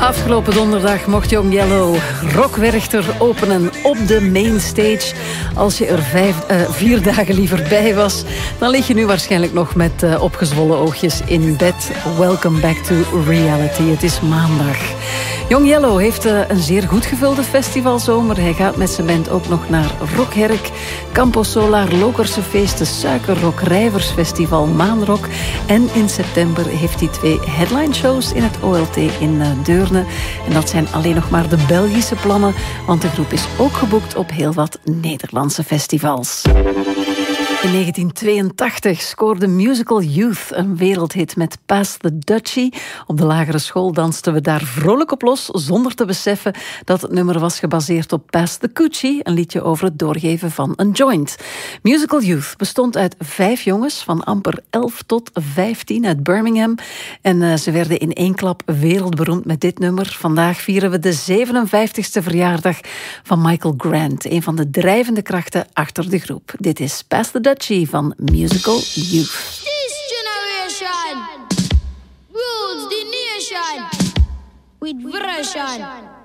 Afgelopen donderdag mocht Young Yellow Rock Werchter openen op de mainstage. Als je er 4 dagen liever bij was, dan lig je nu waarschijnlijk nog met opgezwollen oogjes in bed. Welcome back to reality. Het is maandag. Young Yellow heeft een zeer goed gevulde festivalzomer. Hij gaat met zijn band ook nog naar Rockherk, Campo Solar, Lokerse Feesten, Suikerrock, Rijversfestival, Maanrock. En in september heeft hij 2 headline shows in het OLT in Deurne. En dat zijn alleen nog maar de Belgische plannen, want de groep is ook geboekt op heel wat Nederlandse festivals. In 1982 scoorde Musical Youth een wereldhit met Pass the Dutchie. Op de lagere school dansten we daar vrolijk op los, zonder te beseffen dat het nummer was gebaseerd op Pass the Coochie, een liedje over het doorgeven van een joint. Musical Youth bestond uit 5 jongens van amper 11 tot 15 uit Birmingham. En ze werden in één klap wereldberoemd met dit nummer. Vandaag vieren we de 57e verjaardag van Michael Grant, een van de drijvende krachten achter de groep. Dit is Pass the Dutchie van Musical Youth. This generation rules the nation with version.